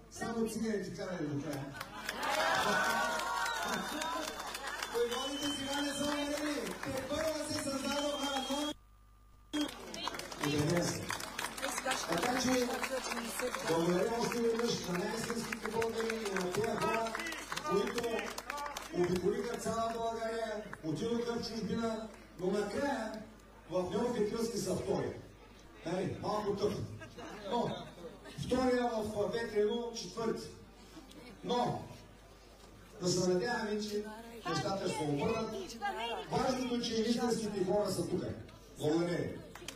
Само циганите карали до края. Войводите сега не са умрели. Те първа се създадоха нови. Убеден се. Така че, благодаря още веднъж на най-истинските българи и на тези хора, които обиколиха цяла България, отидоха в чужбина, но накрая в Неофи Кръски са втори. Нали, малко тъпно. Но, втория в Ветрено, четвърти. Но, да се надяваме, че нещата ще обърнат. Важното е, че истинските хора са тук. Благодаря.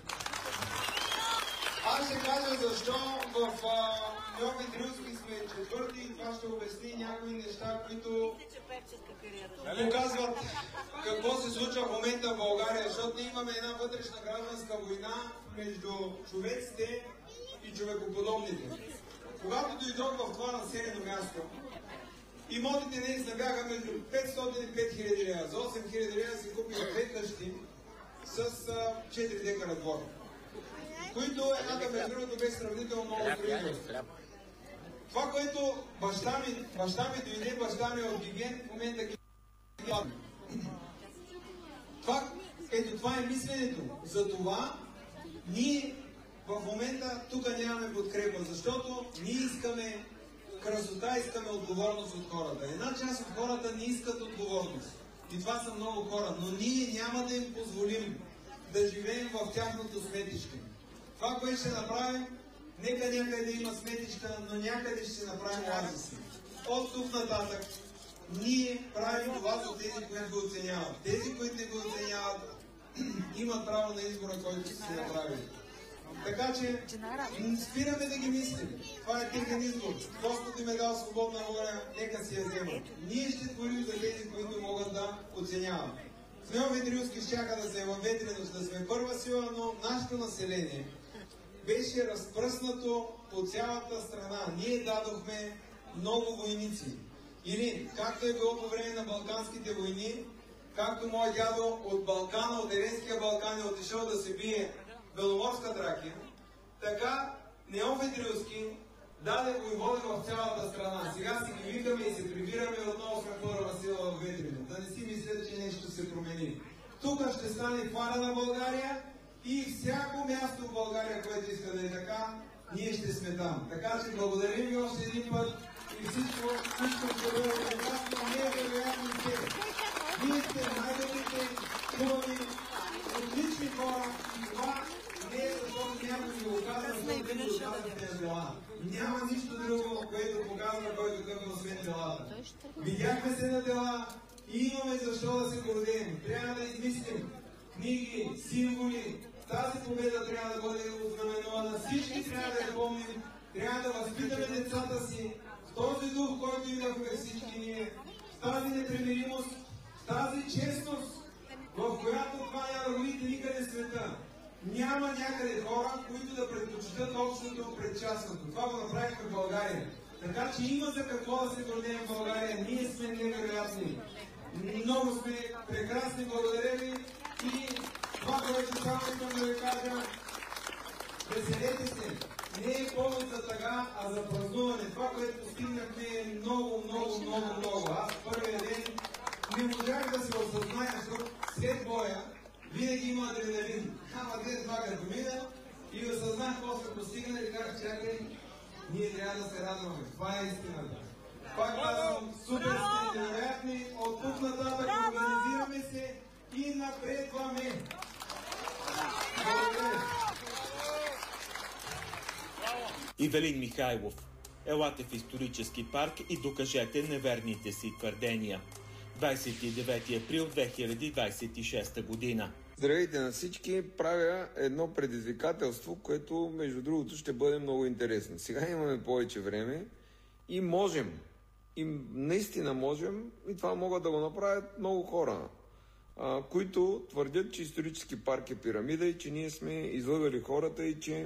Аз ще кажа защо в Неофи Кръски сме четвърти и това ще обясни някои неща, които показват какво се случва в момента в България, защото ние имаме една вътрешна гражданска война между човеците и човекоподобните. Когато дойдох в това населено място, имотите наистина бяха между 500 и 5000 лева. За 8000 лева си купиха 2 къщи с 4 декара двор, които едната между другото бе сравнително много строителство. Това, което баща ми дойде, баща ми от Гиген, в момента ги падне. Това е мисленето. Затова ние в момента тук нямаме подкрепа, защото ние искаме красота, искаме отговорност от хората. Една част от хората не искат отговорност. И това са много хора, но ние няма да им позволим да живеем в тяхното сметище. Това, което ще направим, нека някъде да има сметища, но някъде ще направим оазиси. От тук нататък ние правим това за тези, които го оценяват. Тези, които не го оценяват, имат право на избора, който ще се направи. Така че спираме да ги мислим. Това е техен избор. Господ им е дал свободна воля, нека си я вземат. Ние ще творим за тези, които могат да оценяват. В Неофи Кръски щяха да се във Ветреност, да сме първа сила, но нашето население беше разпръснато по цялата страна. Ние дадохме много войници. Или, както е било по време на Балканските войни, както мой дядо от Балкана, от Еленския Балкан е отишъл да се бие Беломорска Тракия, така Неофи Кръски даде войводи в цялата страна. Сега си ги викаме и се прибираме отново сме първа сила в Ветрино. Да не си мислят, че нещо се промени. Тук ще стане фара на България и всяко място в България, което иска да е така, ние ще сме там. Така че благодарим ви още един път и всичко ще бъде прекрасно, невероятно все. Вие сте най-добрите, хубави, отлични хора и това не е защото някой ви го казва, защото ви го казвате на дела. Няма нищо друго, което показва кой такъв е освен делата. Видяхме се на дела и имаме защо да се гордеем. Трябва да измислим книги, символи. Тази победа трябва да бъде ознаменована. Всички трябва да я помним. Трябва да възпитаме децата си в този дух, който имахме всички ние. В тази непримиримост, в тази честност, в която това няма да го видите никъде в света. Няма някъде хора, които да предпочитат общото пред частното. Това го направихме в България. Така че има за какво да се гордеем в България. Ние сме невероятни. Много сме прекрасни, благодаря ви. И това, което само искам да ви кажа, веселете се. Не е повод за тъга, а за празнуване. Това, което постигнахме е много, много, много, много. Аз първия ден не можах да се осъзная, защото след боя винаги има адреналин. Ама ден-два като мина и осъзнах после постигане и казах, чакай, ние трябва да се радваме. Това е истината. Пак казвам, супер сте, невероятни, от тук нататък организираме се и напредваме. Благодаря. Ивелин Михайлов. Елате в исторически парк и докажете неверните си твърдения. 29 април 2026 година. Здравейте на всички! Правя едно предизвикателство, което между другото ще бъде много интересно. Сега имаме повече време и можем. И наистина можем, и това могат да го направят много хора, които твърдят, че исторически парк е пирамида и че ние сме излъгали хората и че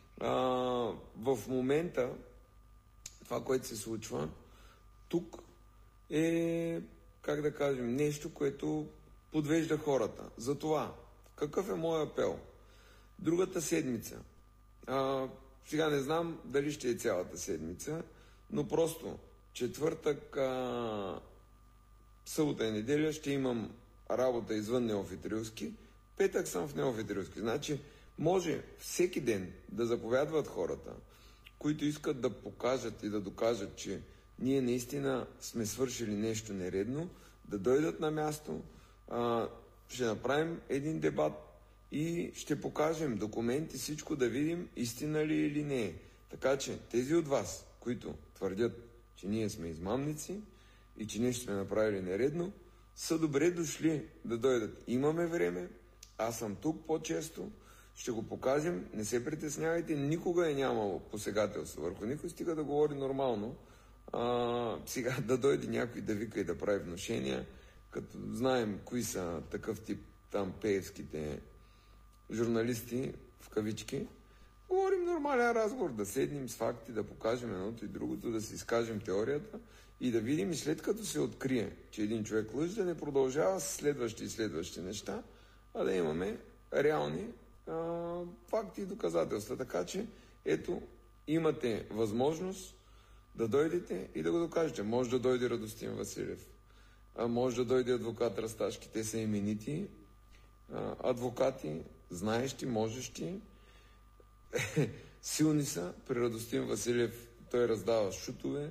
в момента това, което се случва тук е, как да кажем, нещо, което подвежда хората. Затова, какъв е моят апел? Другата седмица, сега не знам дали ще е цялата седмица, но просто четвъртък, събота и неделя ще имам работа извън Неофит-Рилски, петък съм в Неофит-Рилски. Значи може всеки ден да заповядват хората, които искат да покажат и да докажат, че ние наистина сме свършили нещо нередно, да дойдат на място, ще направим един дебат и ще покажем документи, всичко да видим истина ли или не е. Така че тези от вас, които твърдят, че ние сме измамници и че нещо сме направили нередно, са добре дошли да дойдат. Имаме време, аз съм тук по-често, ще го покажем, не се притеснявайте, никога е нямало посегателство върху никой, стига да говори нормално. Сега да дойде някой да вика и да прави внушения, като знаем кои са такъв тип там пеевските журналисти, в кавички. Говорим нормален разговор, да седнем с факти, да покажем едното и другото, да си изкажем теорията и да видим, и след като се открие, че един човек лъже, да не продължава с следващи неща, а да имаме реални факти и доказателства. Така че, ето, имате възможност да дойдете и да го докажете. Може да дойде Радостин Василев, може да дойде адвокат Расташки. Те са именити адвокати, знаещи, можещи, силни са. При Радостин Василев той раздава шутове.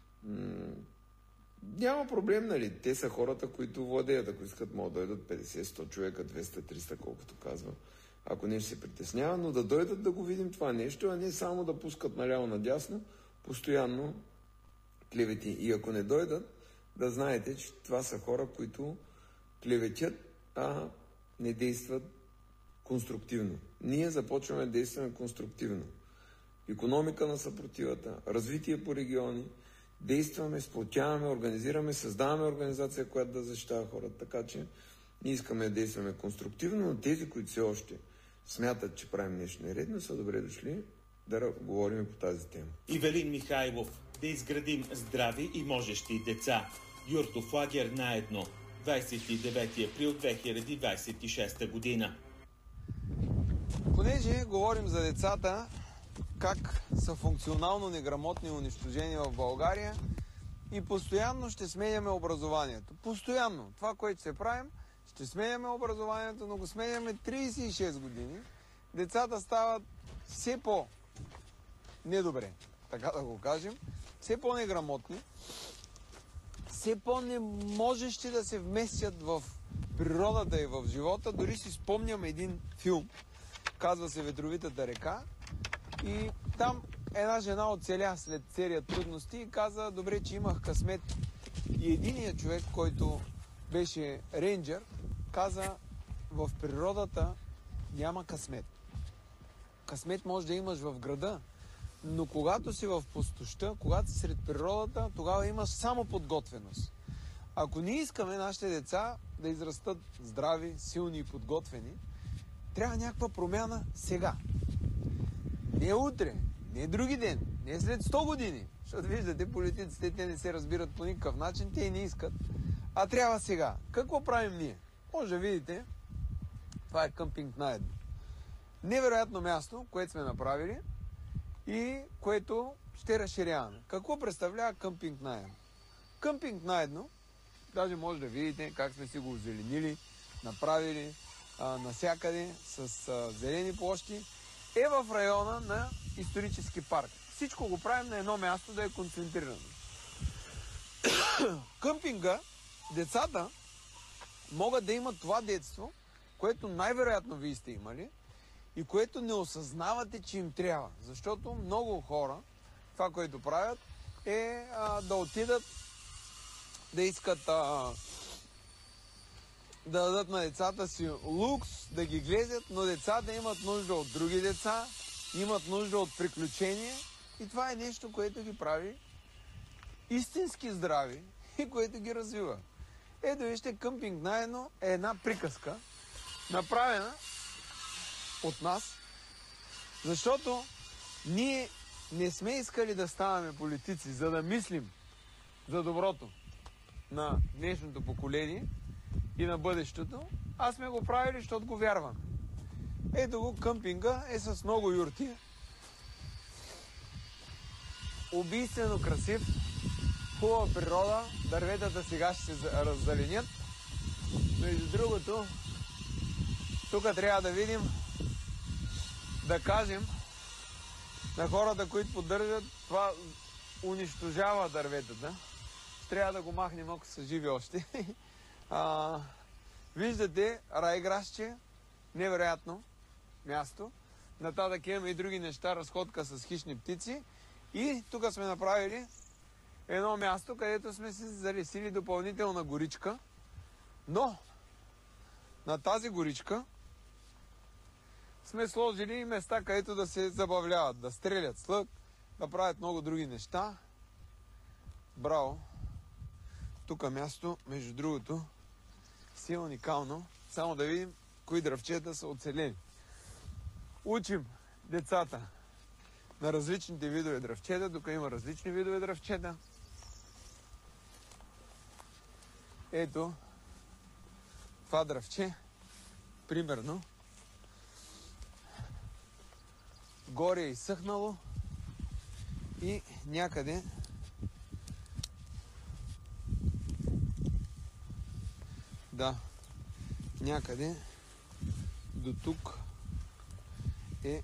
Няма проблем, нали? Те са хората, които владеят. Ако искат, могат да дойдат 50-100 човека, 200-300, колкото казва. Ако нещо се притеснява, но да дойдат да го видим това нещо, а не само да пускат наляво-надясно, постоянно клевети. И ако не дойдат, да знаете, че това са хора, които клеветят, а не действат конструктивно. Ние започваме да действаме конструктивно. Икономика на съпротивата, развитие по региони, действаме, сплотяваме, организираме, създаваме организация, която да защитава хората. Така че ние искаме да действаме конструктивно, но тези, които все още смятат, че правим нещо нередно, са добре дошли да говорим по тази тема. Ивелин Михайлов. Да изградим здрави и можещи деца. Юртов лагер на едно. 29 април 2026 година. Понеже говорим за децата, как са функционално неграмотни и унищожени в България и постоянно ще сменяме образованието. Постоянно. Това, което ще правим, ще сменяме образованието, но го сменяме 36 години. Децата стават все по-недобре, така да го кажем, все по-неграмотни, все по-не можещи да се вместят в природата и в живота. Дори си спомням един филм, казва се "Ветровитата река", и там една жена оцеля след серия трудности и каза: добре, че имах късмет. И единият човек, който беше рейнджер, каза: в природата няма късмет. Късмет може да имаш в града, но когато си в пустоща, когато си сред природата, тогава имаш само подготвеност. Ако ние искаме нашите деца да израстат здрави, силни и подготвени, трябва някаква промяна сега. Не утре, не други ден, не след 100 години. Защото виждате, политиците, те не се разбират по никакъв начин, те и не искат. А трябва сега. Какво правим ние? Може да видите, това е къмпинг на едно. Невероятно място, което сме направили и което ще разширяваме. Какво представлява къмпинг на едно? Къмпинг на едно, даже може да видите как сме си го озеленили, направили насякъде с зелени площи, е в района на исторически парк. Всичко го правим на едно място, да е концентрирано. Къмпинга, децата могат да имат това детство, което най-вероятно вие сте имали и което не осъзнавате, че им трябва. Защото много хора, това, което правят, е да отидат да искат да дадат на децата си лукс, да ги гледат, но децата имат нужда от други деца, имат нужда от приключения и това е нещо, което ги прави истински здрави и което ги развива. Ето вижте, къмпинг на едно е една приказка, направена от нас, защото ние не сме искали да ставаме политици, за да мислим за доброто на днешното поколение и на бъдещето, а сме го правили, защото го вярваме. Ето го, къмпинга е с много юрти. убийствено красив, хубава природа, дърветата сега ще се раззеленят. Между другото, тук трябва да видим, да кажем на хората, които поддържат, това унищожава дърветата. Трябва да го махнем, ако са живи още. Виждате райграсче, невероятно място. Нататък имаме и други неща, разходка с хищни птици. И тук сме направили едно място, където сме се залесили допълнителна горичка. Но на тази горичка сме сложили и места, където да се забавляват, да стрелят с лък, да правят много други неща. Браво! Тук място, между другото, си е уникално. Само да видим кои дръвчета са оцелени. Учим децата на различните видове дръвчета. Тук има различни видове дръвчета. Ето това дръвче, примерно, горе е изсъхнало и някъде някъде до тук е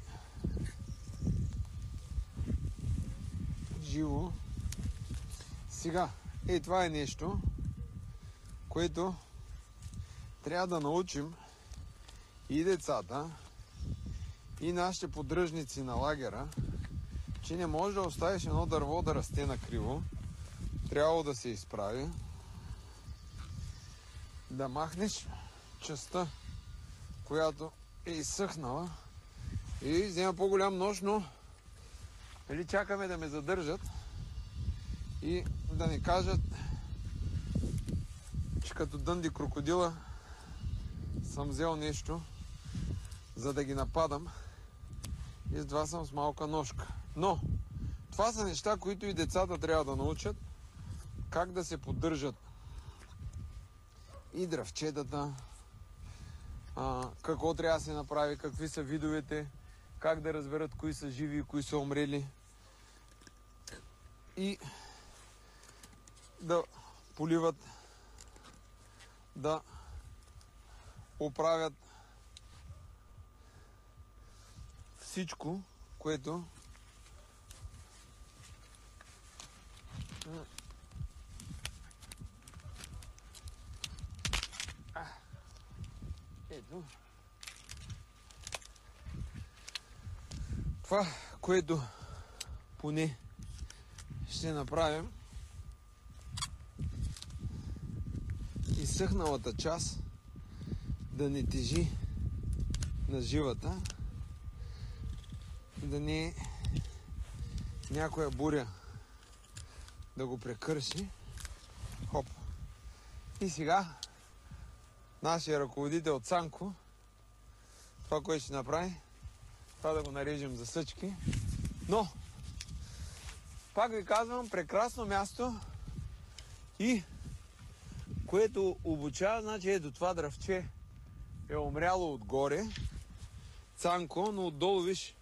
живо. Сега, това е нещо, което трябва да научим и децата, и нашите поддръжници на лагера, че не може да оставиш едно дърво да расте накриво. Трябва да се изправи, да махнеш частта, която е изсъхнала, и взема по-голям нож, но чакаме да ме задържат и да не кажат, че като Дънди крокодила съм взел нещо, за да ги нападам, и с това съм с малка ножка. Но това са неща, които и децата трябва да научат, как да се поддържат и дръвчетата, какво трябва да се направи, какви са видовете, как да разберат кои са живи и кои са умрели, и да поливат, да оправят всичко, което ето това, което поне ще направим, изсъхналата част да не тежи на живата, да не е някоя буря да го прекърши. Хоп! И сега нашия ръководител Цанко, това, което ще направи, това да го нарежем за съчки. Но, пак ви казвам, прекрасно място, и което обучава, значи ето това дръвче е умряло отгоре, Цанко, но отдолу виж,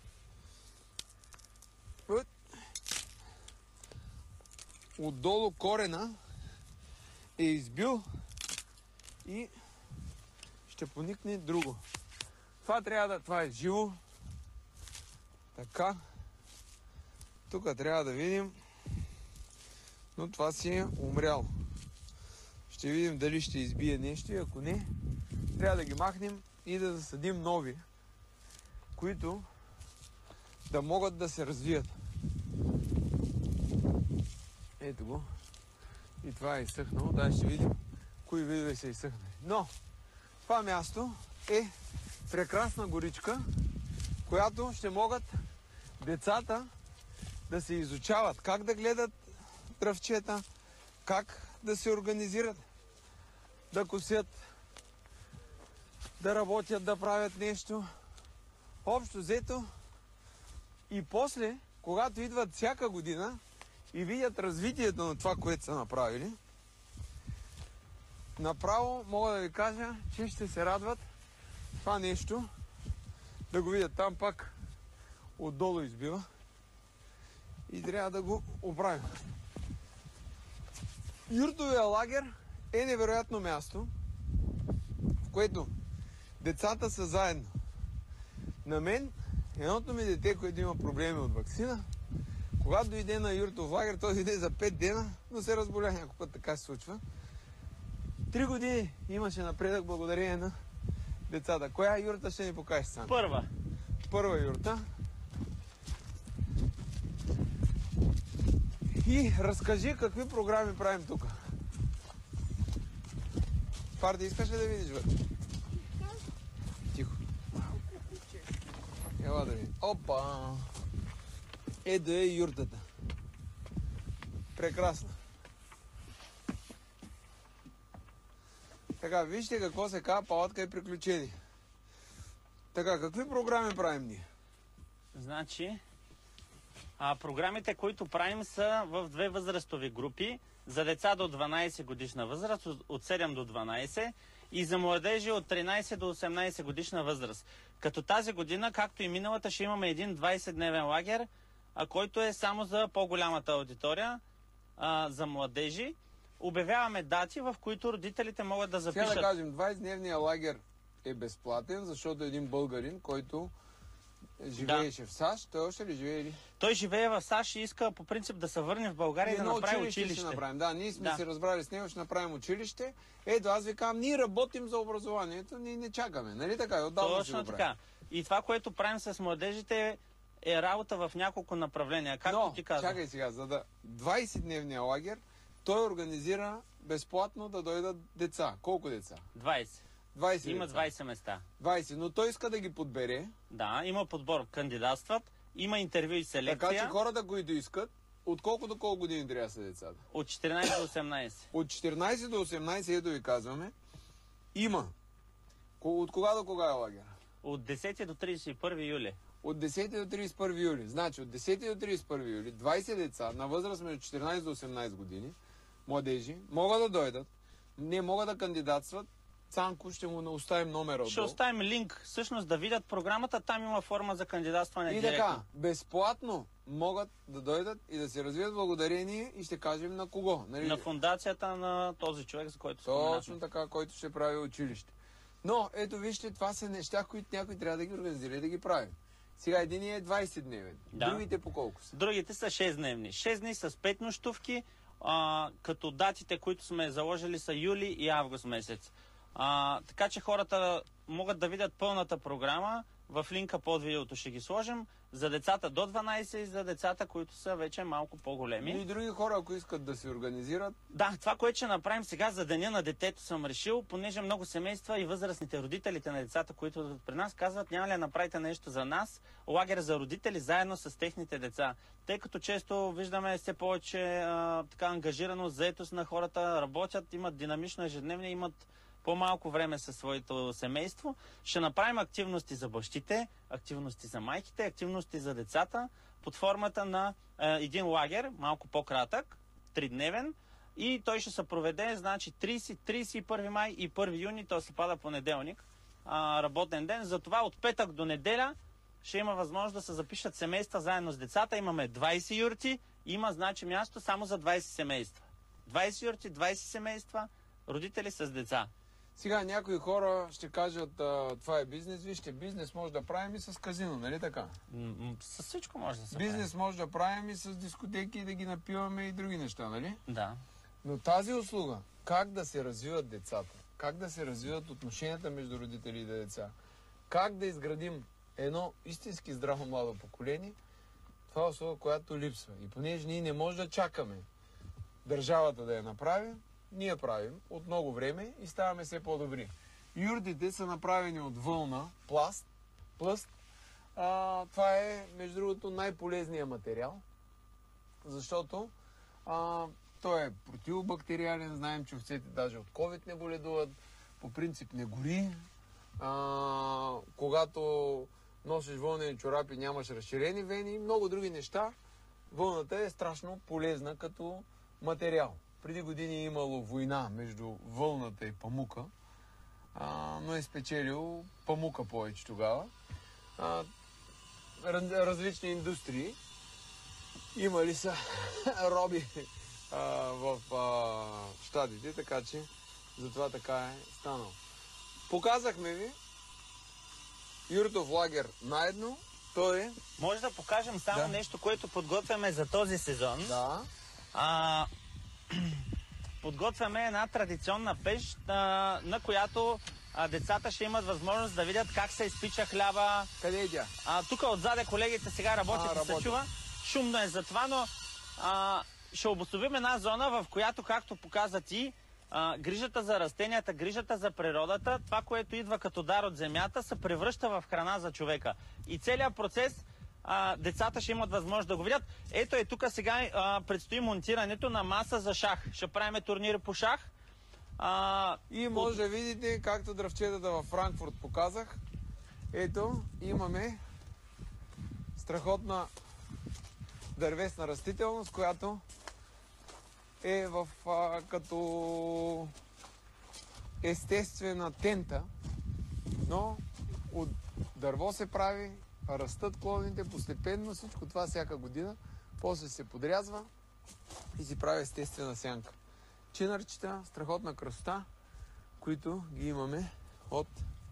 отдолу корена е избил и ще поникне друго. Това е живо. Така. Тук трябва да видим, но това си е умрял. Ще видим дали ще избие нещо, и ако не, трябва да ги махнем и да засадим нови, които да могат да се развият. Ето го. И това е изсъхнало. Дай ще видим кои видове са изсъхнали. Но това място е прекрасна горичка, която ще могат децата да се изучават как да гледат дръвчета, как да се организират, да косят, да работят, да правят нещо. Общо взето, и после, когато идват всяка година и видят развитието на това, което са направили, направо мога да ви кажа, че ще се радват това нещо, да го видят. Там пак отдолу избива. и трябва да го оправим. Юртовия лагер е невероятно място, в което децата са заедно. На мен, едното ми дете, което има проблеми от ваксина, когато дойде на юртов лагер, той дойде за 5 дена, но се разболя някой път, така се случва. 3 години имаше напредък благодарение на децата. Коя юрта ще ни покажеш сам? Първа юрта. И разкажи какви програми правим тук. Парти, искаш ли да видиш вътре? Тихо. Ела да видим. Опа! Ето е юртата. Прекрасна. Така, вижте какво се казва палатка и приключения. Така, какви програми правим ние? Значи, програмите, които правим, са в 2 възрастови групи. За деца до 12 годишна възраст, от 7 до 12 и за младежи от 13 до 18 годишна възраст. Като тази година, както и миналата, ще имаме един 20-дневен лагер, който е само за по-голямата аудитория, за младежи. Обявяваме дати, в които родителите могат да запишат. Сега да кажем, 20-дневния лагер е безплатен, защото един българин, който живееше в САЩ, той още ли живее ли? Той живее в САЩ и иска по принцип да се върне в България и да направи училище. Ще направим. Да, ние сме се разбрали с него, ще направим училище. Ето, аз ви казвам, ние работим за образованието, ние не чакаме. Нали така? Отдавна точно така. И това, което правим с младежите, е работа в няколко направления. Както ти казвам. Чакай сега, за да 20-дневния лагер, той организира безплатно да дойдат деца. Колко деца? 20. 20 има деца. 20 места. 20, но той иска да ги подбере. Да, има подбор, кандидатстват, има интервю и селекция. Така че хората, които искат, от колко до колко години трябва да са децата? От 14 до 18. От 14 до 18, ето ви казваме, има. От кога до кога е лагер? От 10 до 31 юли. От 10 до 31 юли. Значи от 10 до 31 юли 20 деца на възраст между 14 до 18 години, младежи, могат да дойдат, не могат да кандидатстват. Цанко ще му оставим номера отдолу. Ще оставим линк, всъщност да видят програмата, там има форма за кандидатстване и директно. Така, безплатно могат да дойдат и да се развият благодарение и ще кажем на кого. Нали? На фундацията на този човек, за който споменахме. Точно така, който ще прави училище. Но, ето вижте, това са неща, които някой трябва да ги организира и да ги прави. Сега един е 20-дневен. Да. Другите по колко са? Другите са 6-дневни. 6 дни с 5 нощувки, като датите, които сме заложили, са юли и август месец. Така че хората могат да видят пълната програма. В линка под видеото ще ги сложим. За децата до 12 и за децата, които са вече малко по-големи. И други хора, ако искат да се организират. Да, това, което ще направим сега за Деня на детето, съм решил, понеже много семейства и възрастните родителите на децата, които при нас казват, няма ли да направите нещо за нас, лагер за родители заедно с техните деца. Тъй като често виждаме все повече така ангажираност, заетост на хората, работят, имат динамично ежедневие, имат по-малко време със своето семейство. Ще направим активности за бащите, активности за майките, активности за децата под формата на един лагер, малко по-кратък, 3-дневен, и той ще се проведе, значи 30, 31 май и 1 юни, той се пада понеделник, работен ден. Затова от петък до неделя ще има възможност да се запишат семейства заедно с децата. Имаме 20 юрти, има значи място само за 20 семейства. 20 юрти, 20 семейства, родители с деца. Сега някои хора ще кажат, това е бизнес. Вижте, бизнес може да правим и с казино, нали така? С всичко може да се Бизнес може да правим и с дискотеки, да ги напиваме и други неща, нали? Да. Но тази услуга, как да се развиват децата, как да се развиват отношенията между родители и деца, как да изградим едно истински здраво младо поколение, това е услуга, която липсва. И понеже ние не можем да чакаме държавата да я направи, ние правим от много време и ставаме все по-добри. Юртите са направени от вълна, плъст. Това е, между другото, най-полезният материал, защото той е противобактериален. Знаем, че овцете даже от COVID не боледуват, по принцип не гори. Когато носиш вълнени чорапи, нямаш разширени вени и много други неща. Вълната е страшно полезна като материал. Преди години е имало война между вълната и памука, но е спечелил памука повече тогава. Различни индустрии имали са роби в щатите, така че затова така е станало. Показахме ви юртов лагер наедно. Той е... Може да покажем само нещо, което подготвяме за този сезон. Да. Подготвяме една традиционна пещ, на която децата ще имат възможност да видят как се изпича хляба. Къде е тя? Тук отзаде колегите сега работят и се чува. Шумно е за това, но ще обособим една зона, в която, както показа ти, грижата за растенията, грижата за природата, това, което идва като дар от земята, се превръща в храна за човека. И целият процес децата ще имат възможност да го видят. Ето е тук сега предстои монтирането на маса за шах. Ще правим турнири по шах. И може да видите, както дръвчетата във Франкфурт показах. Ето, имаме страхотна дървесна растителност, която е в като естествена тента, но от дърво се прави, растат клоните постепенно, всичко това всяка година, после се подрязва и се прави естествена сянка. Чинарчета, страхотна красота, които ги имаме от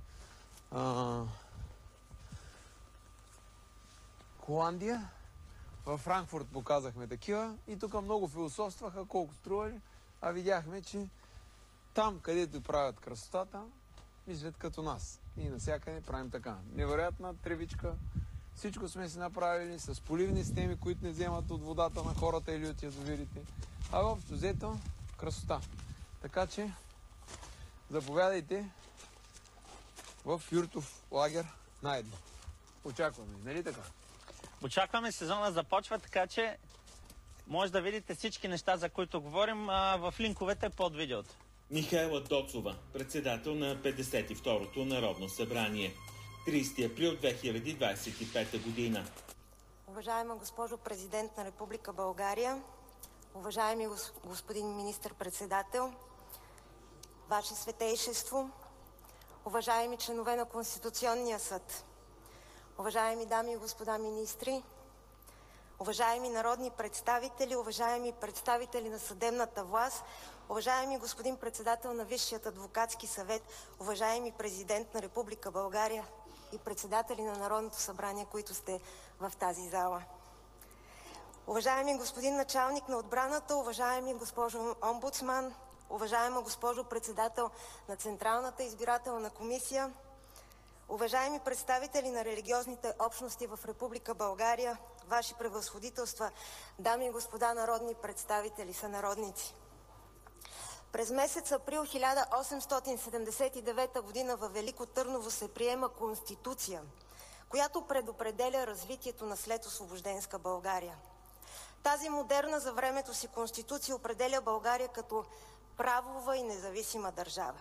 Холандия. Във Франкфурт показахме такива и тук много философстваха колко стрували, а видяхме, че там, където правят красотата, мислят като нас. И навсякъде правим така. Невероятна тревичка. Всичко сме си направили с поливни системи, които не вземат от водата на хората или от язовирите. А общо взето красота. Така че заповядайте в юртов лагер наедно. Очакваме, нали така? Очакваме, сезона започва, така че може да видите всички неща, за които говорим в линковете под видеото. Михайла Доцова, председател на 52-то Народно събрание. 30 април 2025 година. Уважаема госпожо президент на Република България, уважаеми господин министър-председател, Ваше Светейшество, уважаеми членове на Конституционния съд, уважаеми дами и господа министри, уважаеми народни представители, уважаеми представители на съдебната власт, уважаеми господин председател на Висшият адвокатски съвет, уважаеми президент на Република България и председатели на Народното събрание, които сте в тази зала. Уважаеми господин началник на отбраната, уважаеми госпожо омбудсман, уважаема госпожо председател на Централната избирателна комисия, уважаеми представители на религиозните общности в Република България, Ваши превъзходителства, дами и господа народни представители, сънародници. През месец април 1879 г. във Велико Търново се приема Конституция, която предопределя развитието на следосвобожденска България. Тази модерна за времето си Конституция определя България като правова и независима държава.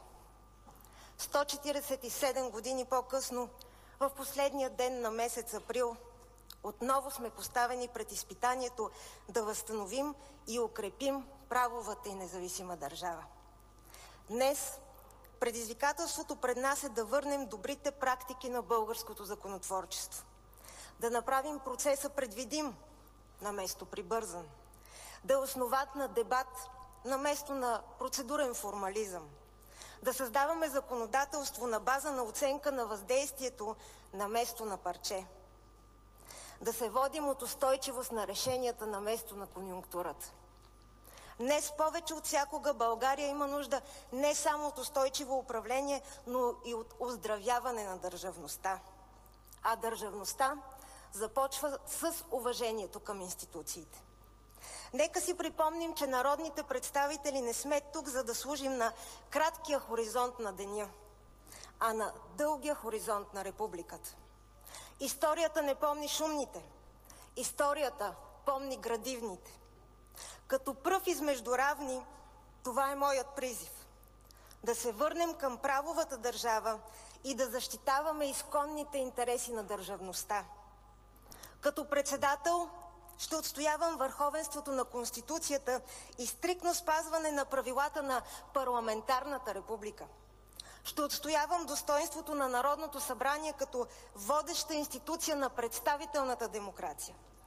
147 години по-късно, в последния ден на месец април, отново сме поставени пред изпитанието да възстановим и укрепим правовата и независима държава. Днес предизвикателството пред нас е да върнем добрите практики на българското законотворчество, да направим процеса предвидим наместо прибързан, да е основат на дебат наместо на процедурен формализъм, да създаваме законодателство на база на оценка на въздействието наместо на парче, да се водим от устойчивост на решенията наместо на конюнктурата. Днес повече от всякога България има нужда не само от устойчиво управление, но и от оздравяване на държавността. А държавността започва с уважението към институциите. Нека си припомним, че народните представители не сме тук, за да служим на краткия хоризонт на деня, а на дългия хоризонт на републиката. Историята не помни шумните, историята помни градивните. Като пръв измежду равни, това е моят призив. Да се върнем към правовата държава и да защитаваме изконните интереси на държавността. Като председател ще отстоявам върховенството на Конституцията и стриктно спазване на правилата на парламентарната република. Ще отстоявам достоинството на Народното събрание като водеща институция на представителната демокрация.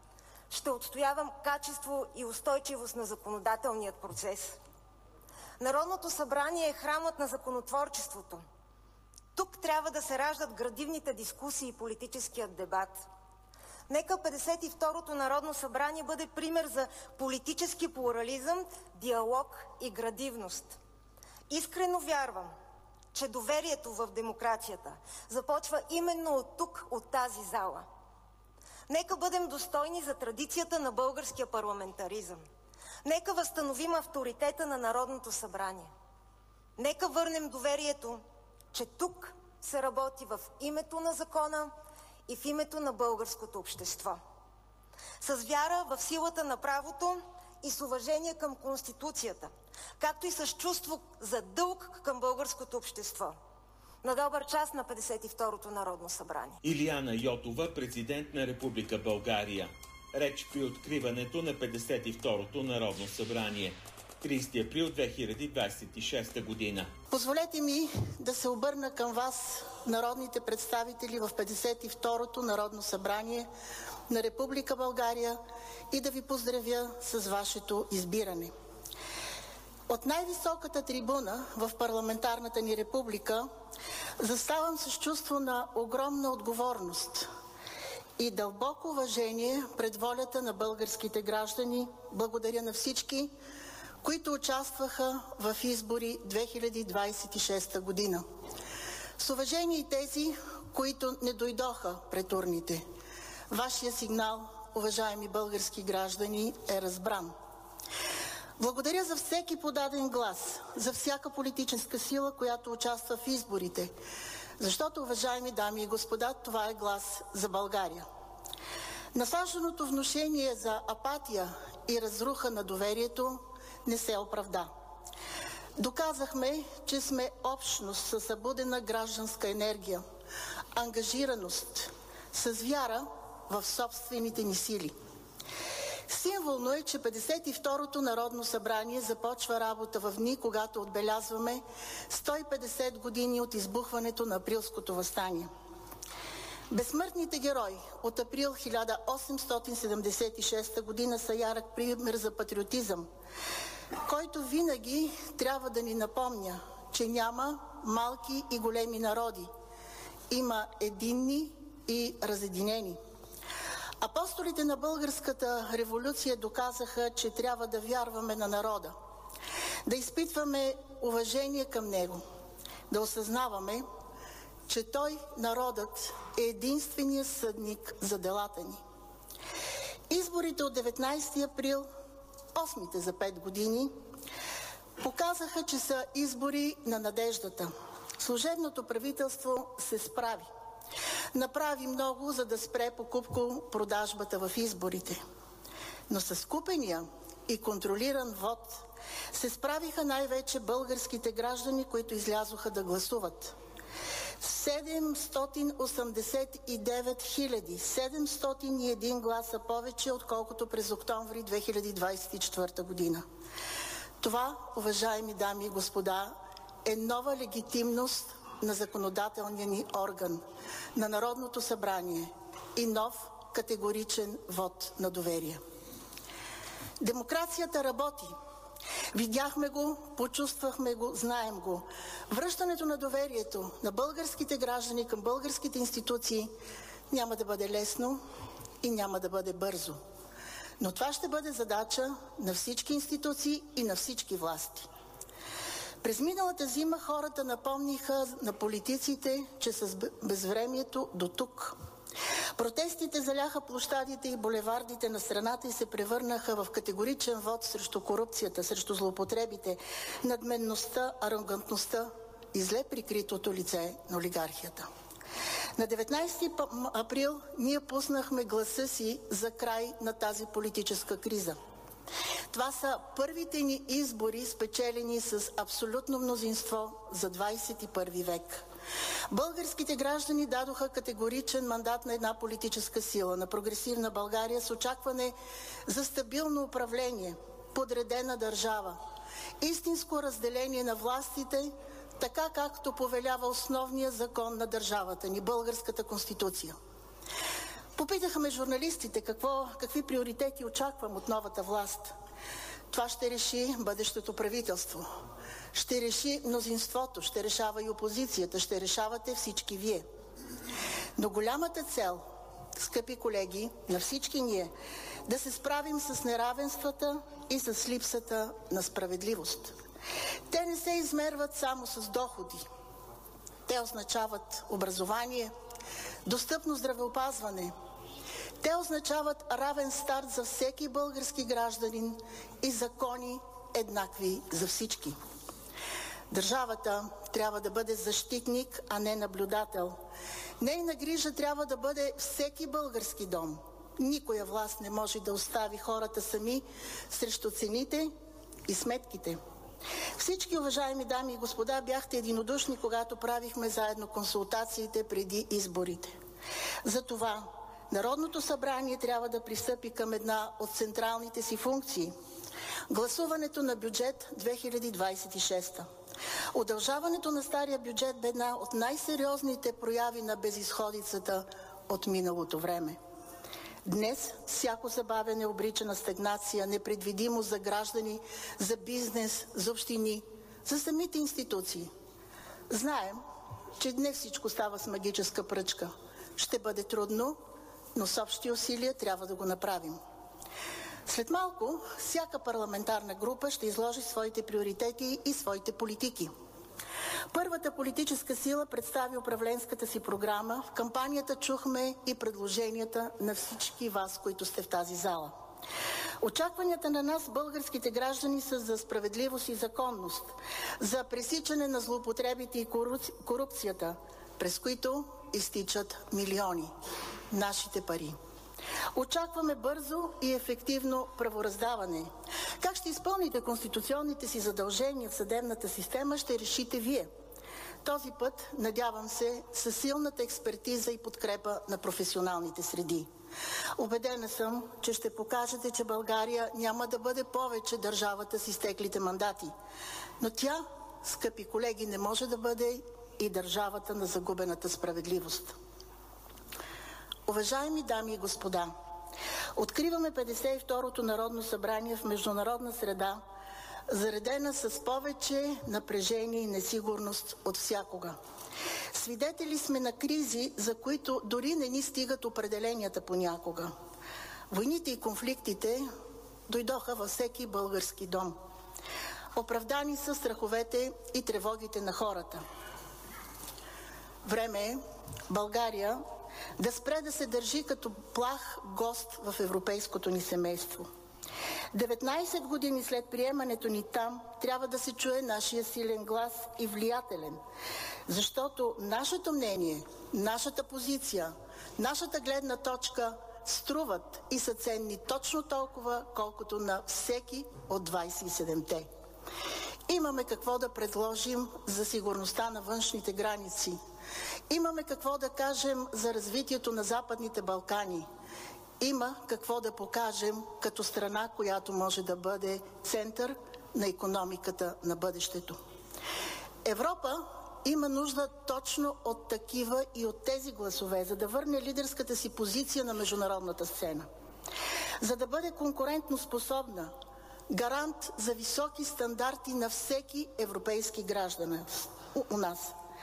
Ще отстоявам качество и устойчивост на законодателният процес. Народното събрание е храмът на законотворчеството. Тук трябва да се раждат градивните дискусии и политическият дебат. Нека 52-то Народно събрание бъде пример за политически плурализъм, диалог и градивност. Искрено вярвам, че доверието в демокрацията започва именно от тук, от тази зала. Нека бъдем достойни за традицията на българския парламентаризъм. Нека възстановим авторитета на Народното събрание. Нека върнем доверието, че тук се работи в името на закона и в името на българското общество. С вяра в силата на правото и с уважение към Конституцията, както и с чувство за дълг към българското общество. На добър час на 52-то Народно събрание. Илияна Йотова, президент на Република България. Реч при откриването на 52-то Народно събрание. 30 април 2026 година. Позволете ми да се обърна към вас, народните представители в 52-то Народно събрание на Република България, и да ви поздравя с вашето избиране. От най-високата трибуна в парламентарната ни република заставам с чувство на огромна отговорност и дълбоко уважение пред волята на българските граждани. Благодаря на всички, които участваха в избори 2026 година. С уважение и тези, които не дойдоха пред урните. Вашия сигнал, уважаеми български граждани, е разбран. Благодаря за всеки подаден глас, за всяка политическа сила, която участва в изборите. Защото, уважаеми дами и господа, това е глас за България. Насажданото внушение за апатия и разруха на доверието не се оправда. Доказахме, че сме общност със събудена гражданска енергия, ангажираност, с вяра в собствените ни сили. Символно е, че 52-то Народно събрание започва работа в дни, когато отбелязваме 150 години от избухването на Априлското въстание. Безсмъртните герои от април 1876 година са ярък пример за патриотизъм, който винаги трябва да ни напомня, че няма малки и големи народи. Има единни и разединени. Апостолите на българската революция доказаха, че трябва да вярваме на народа, да изпитваме уважение към него, да осъзнаваме, че той, народът, е единственият съдник за делата ни. Изборите от 19 април, 8-те за 5 години, показаха, че са избори на надеждата. Служебното правителство се справи. Направи много, за да спре покупко-продажбата в изборите. Но с купения и контролиран вод се справиха най-вече българските граждани, които излязоха да гласуват. 789 701 гласа повече, отколкото през октомври 2024 година. Това, уважаеми дами и господа, е нова легитимност на законодателния ни орган, на Народното събрание и нов категоричен вод на доверие. Демокрацията работи. Видяхме го, почувствахме го, знаем го. Връщането на доверието на българските граждани към българските институции няма да бъде лесно и няма да бъде бързо. Но това ще бъде задача на всички институции и на всички власти. През миналата зима хората напомниха на политиците, че с безвремието до тук. Протестите заляха площадите и булевардите на страната и се превърнаха в категоричен вод срещу корупцията, срещу злоупотребите, надменността, арогантността и зле прикритото лице на олигархията. На 19 април ние пуснахме гласа си за край на тази политическа криза. Това са първите ни избори, спечелени с абсолютно мнозинство за 21 век. Българските граждани дадоха категоричен мандат на една политическа сила, на прогресивна България, с очакване за стабилно управление, подредена държава, истинско разделение на властите, така както повелява основния закон на държавата ни, българската конституция. Попитахме журналистите какви приоритети очаквам от новата власт. Това ще реши бъдещото правителство. Ще реши мнозинството, ще решава и опозицията, ще решавате всички вие. Но голямата цел, скъпи колеги, на всички ние, да се справим с неравенствата и с липсата на справедливост. Те не се измерват само с доходи. Те означават образование, достъпно здравеопазване. Те означават равен старт за всеки български гражданин и закони еднакви за всички. Държавата трябва да бъде защитник, а не наблюдател. Нейна грижа трябва да бъде всеки български дом. Никоя власт не може да остави хората сами срещу цените и сметките. Всички, уважаеми дами и господа, бяхте единодушни, когато правихме заедно консултациите преди изборите. Затова Народното събрание трябва да пристъпи към една от централните си функции – гласуването на бюджет 2026. Удължаването на стария бюджет бе една от най-сериозните прояви на безизходицата от миналото време. Днес всяко забавяне обрича на стагнация, непредвидимост за граждани, за бизнес, за общини, за самите институции. Знаем, че днес всичко става с магическа пръчка. Ще бъде трудно, но с общи усилия трябва да го направим. След малко всяка парламентарна група ще изложи своите приоритети и своите политики. Първата политическа сила представи управленската си програма. В кампанията чухме и предложенията на всички вас, които сте в тази зала. Очакванията на нас, българските граждани, са за справедливост и законност, за пресичане на злоупотребите и корупцията, през които изтичат милиони, нашите пари. Очакваме бързо и ефективно правораздаване. Как ще изпълните конституционните си задължения в съдебната система, ще решите вие. Този път, надявам се, със силната експертиза и подкрепа на професионалните среди. Убедена съм, че ще покажете, че България няма да бъде повече държавата с изтеклите мандати. Но тя, скъпи колеги, не може да бъде и държавата на загубената справедливост. Уважаеми дами и господа, откриваме 52-то Народно събрание в международна среда, заредена с повече напрежение и несигурност от всякога. Свидетели сме на кризи, за които дори не ни стигат определенията понякога. Войните и конфликтите дойдоха във всеки български дом. Оправдани са страховете и тревогите на хората. Време е България да спре да се държи като плах гост в европейското ни семейство. 19 години след приемането ни там трябва да се чуе нашия силен глас и влиятелен, защото нашето мнение, нашата позиция, нашата гледна точка струват и са ценни точно толкова, колкото на всеки от 27-те. Имаме какво да предложим за сигурността на външните граници. Имаме какво да кажем за развитието на Западните Балкани. Има какво да покажем като страна, която може да бъде център на икономиката на бъдещето. Европа има нужда точно от такива и от тези гласове, за да върне лидерската си позиция на международната сцена. За да бъде конкурентно способна, гарант за високи стандарти на всеки европейски гражданин у нас.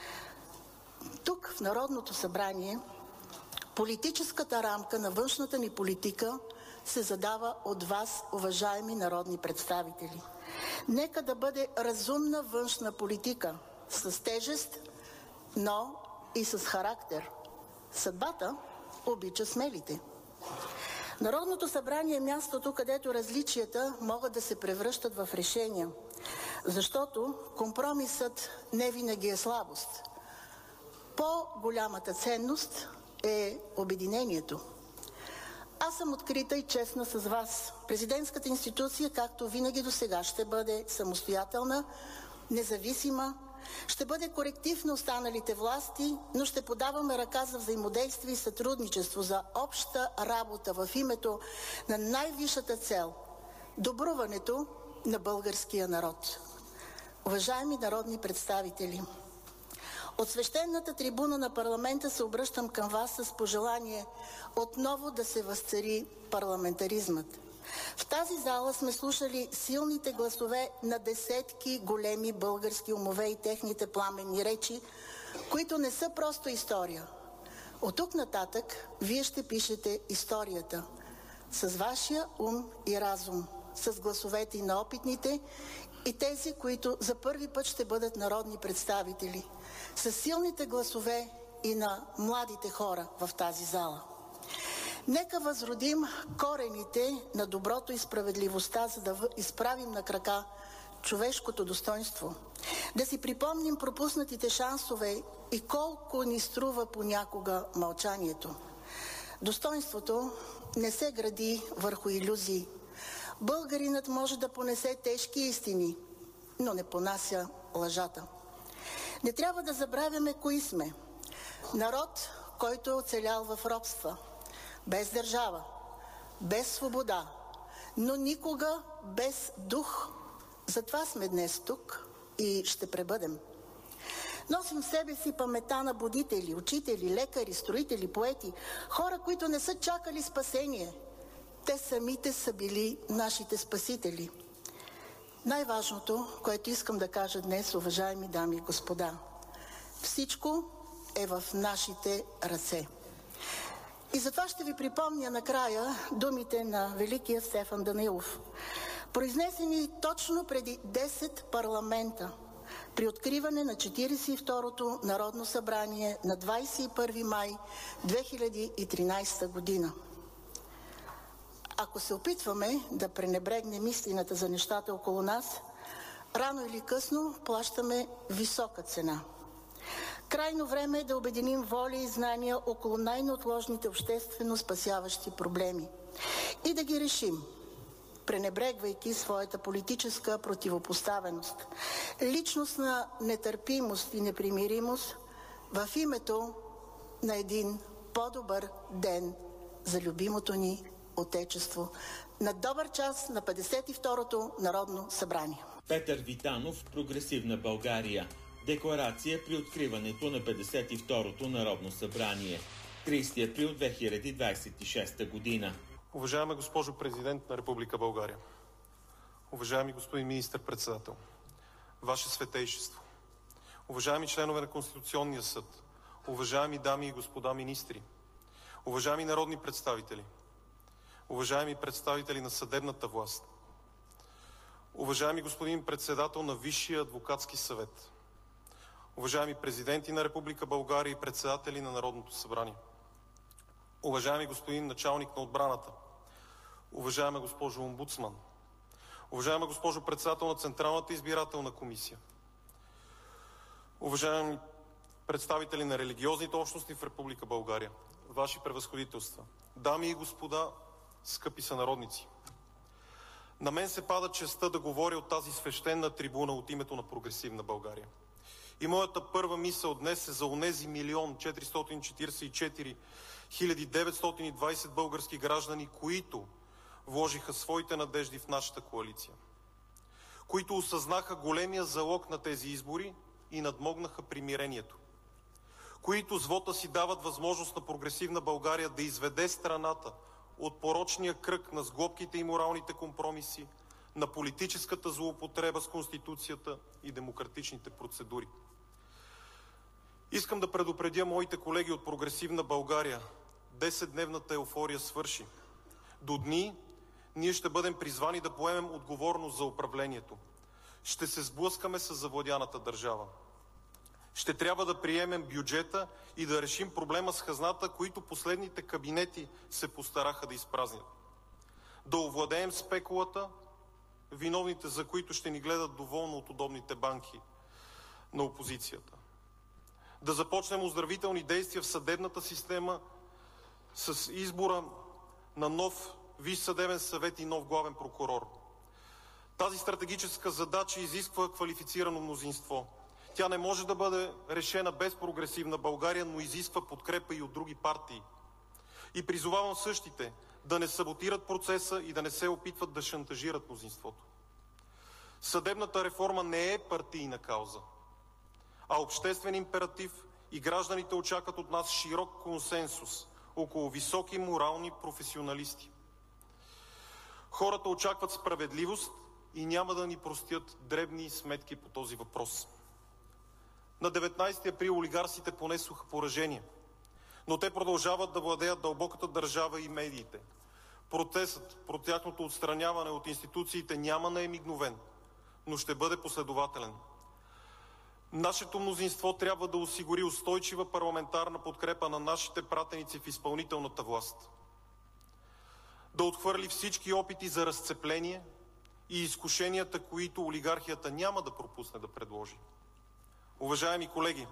Тук в Народното събрание политическата рамка на външната ни политика се задава от вас, уважаеми народни представители. Нека да бъде разумна външна политика, с тежест, но и с характер. Съдбата обича смелите. Народното събрание е мястото, където различията могат да се превръщат в решения, защото компромисът не винаги е слабост. По-голямата ценност е обединението. Аз съм открита и честна с вас. Президентската институция, както винаги досега, ще бъде самостоятелна, независима, ще бъде коректив на останалите власти, но ще подаваме ръка за взаимодействие и сътрудничество, за обща работа в името на най-висшата цел – добруването на българския народ. Уважаеми народни представители, От свещената трибуна на парламента се обръщам към вас с пожелание отново да се възцари парламентаризмът. В тази зала сме слушали силните гласове на десетки големи български умове и техните пламенни речи, които не са просто история. От тук нататък вие ще пишете историята с вашия ум и разум, с гласовете и на опитните и тези, които за първи път ще бъдат народни представители, с силните гласове и на младите хора в тази зала. Нека възродим корените на доброто и справедливостта, за да изправим на крака човешкото достоинство. Да си припомним пропуснатите шансове и колко ни струва понякога мълчанието. Достоинството не се гради върху илюзии. Българинът може да понесе тежки истини, но не понася лъжата. Не трябва да забравяме кои сме. Народ, който е оцелял в робства, без държава, без свобода, но никога без дух. Затова сме днес тук и ще пребъдем. Носим в себе си паметта на будители, учители, лекари, строители, поети, хора, които не са чакали спасение. Те самите са били нашите спасители. Най-важното, което искам да кажа днес, уважаеми дами и господа, всичко е в нашите ръце. И затова ще ви припомня накрая думите на великия Стефан Данаилов, произнесени точно преди 10 парламента при откриване на 42-то Народно събрание на 21 май 2013 година. Ако се опитваме да пренебрегнем истината за нещата около нас, рано или късно плащаме висока цена. Крайно време е да обединим воля и знания около най-неотложните обществено спасяващи проблеми и да ги решим, пренебрегвайки своята политическа противопоставеност, личностна нетърпимост и непримиримост в името на един по-добър ден за любимото ни Отечество. На добър час на 52-то Народно събрание. Петър Витанов, Прогресивна България. Декларация при откриването на 52-то Народно събрание. 30 април 2026 година. Уважаема госпожо Президент на Република България, уважаеми господин Министър-председател, Ваше Светейшество, уважаеми членове на Конституционния съд, уважаеми дами и господа министри, уважаеми народни представители, уважаеми представители на съдебната власт, уважаеми господин председател на Висшия адвокатски съвет, уважаеми президенти на Република България и председатели на Народното събрание, уважаеми господин началник на отбраната, уважаема госпожо омбудсман, уважаема госпожо председател на Централната избирателна комисия, уважаеми представители на религиозните общности в Република България, Ваши превъзходителства, дами и господа, скъпи сънародници! На мен се пада честта да говоря от тази свещена трибуна от името на Прогресивна България. И моята първа мисъл днес е за онези 1 444 920 български граждани, които вложиха своите надежди в нашата коалиция, които осъзнаха големия залог на тези избори и надмогнаха примирението, които с вота си дават възможност на Прогресивна България да изведе страната от порочния кръг на сглобките и моралните компромиси, на политическата злоупотреба с Конституцията и демократичните процедури. Искам да предупредя моите колеги от Прогресивна България. 10-дневната еуфория свърши. До дни ние ще бъдем призвани да поемем отговорност за управлението. Ще се сблъскаме с завладяната държава. Ще трябва да приемем бюджета и да решим проблема с хазната, които последните кабинети се постараха да изпразнят. Да овладеем спекулата, виновните за които ще ни гледат доволно от удобните банки на опозицията. Да започнем оздравителни действия в съдебната система с избора на нов Висш съдебен съвет и нов главен прокурор. Тази стратегическа задача изисква квалифицирано мнозинство. Тя не може да бъде решена без Прогресивна България, но изисква подкрепа и от други партии. И призовавам същите да не саботират процеса и да не се опитват да шантажират мнозинството. Съдебната реформа не е партийна кауза, а обществен императив и гражданите очакват от нас широк консенсус около високи морални професионалисти. Хората очакват справедливост и няма да ни простят дребни сметки по този въпрос. На 19 април олигарсите понесоха поражение, но те продължават да владеят дълбоката държава и медиите. Процесът по тяхното отстраняване от институциите няма да е мигновен, но ще бъде последователен. Нашето мнозинство трябва да осигури устойчива парламентарна подкрепа на нашите пратеници в изпълнителната власт, да отхвърли всички опити за разцепление и изкушенията, които олигархията няма да пропусне да предложи. Уважаеми колеги,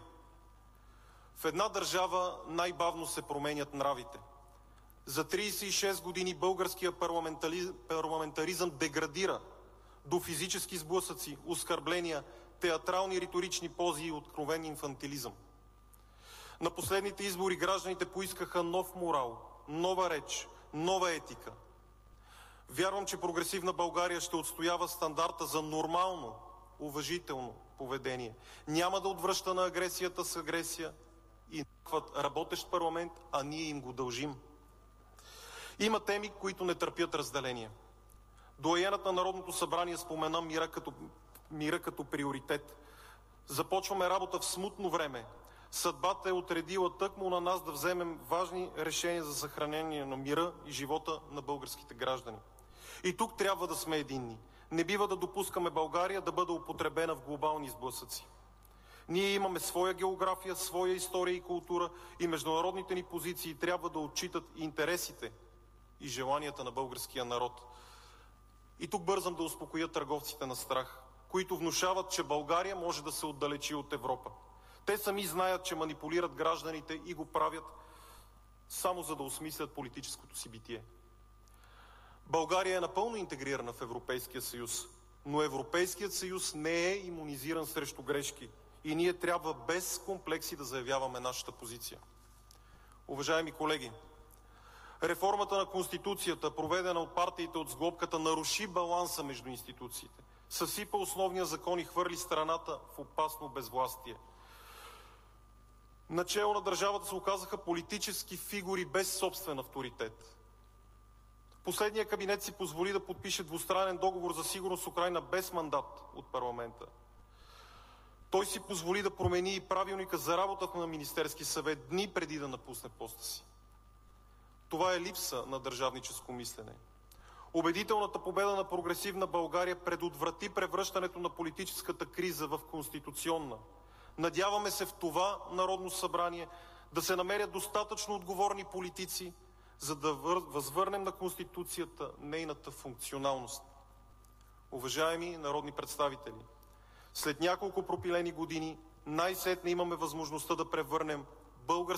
в една държава най-бавно се променят нравите. За 36 години българския парламентаризъм деградира до физически сблъсъци, оскърбления, театрални риторични пози и откровен инфантилизъм. На последните избори гражданите поискаха нов морал, нова реч, нова етика. Вярвам, че прогресивна България ще отстоява стандарта за нормално, уважително поведение. Няма да отвръща на агресията с агресия и работещ парламент, а ние им го дължим. Има теми, които не търпят разделение. Доайенът на Народното събрание спомена мира като приоритет. Започваме работа в смутно време. Съдбата е отредила тъкмо на нас да вземем важни решения за съхранение на мира и живота на българските граждани. И тук трябва да сме единни. Не бива да допускаме България да бъде употребена в глобални сблъсъци. Ние имаме своя география, своя история и култура и международните ни позиции трябва да отчитат интересите и желанията на българския народ. И тук бързам да успокоя търговците на страх, които внушават, че България може да се отдалечи от Европа. Те сами знаят, че манипулират гражданите и го правят само за да осмислят политическото си битие. България е напълно интегрирана в Европейския съюз, но Европейският съюз не е имунизиран срещу грешки и ние трябва без комплекси да заявяваме нашата позиция. Уважаеми колеги, реформата на Конституцията, проведена от партиите от сглобката, наруши баланса между институциите, съсипа основния закон и хвърли страната в опасно безвластие. Начело на държавата се оказаха политически фигури без собствен авторитет. Последният кабинет си позволи да подпише двустранен договор за сигурност с Украйна без мандат от парламента. Той си позволи да промени и правилника за работата на Министерски съвет дни преди да напусне поста си. Това е липса на държавническо мислене. Убедителната победа на прогресивна България предотврати превръщането на политическата криза в конституционна. Надяваме се в това Народно събрание да се намерят достатъчно отговорни политици, за да възвърнем на Конституцията нейната функционалност. Уважаеми народни представители, след няколко пропилени години най-сетне имаме възможността да превърнем българската